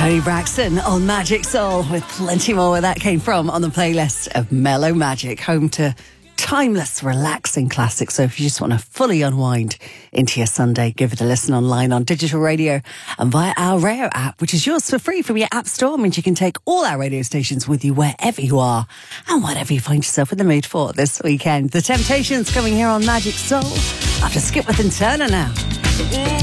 Tony Braxton on Magic Soul, with plenty more where that came from on the playlist of Mellow Magic, home to timeless, relaxing classics. So if you just want to fully unwind into your Sunday, give it a listen online on digital radio and via our Rayo app, which is yours for free from your app store. Means you can take all our radio stations with you wherever you are and whatever you find yourself in the mood for this weekend. The Temptations coming here on Magic Soul after Skipwith and Turner now.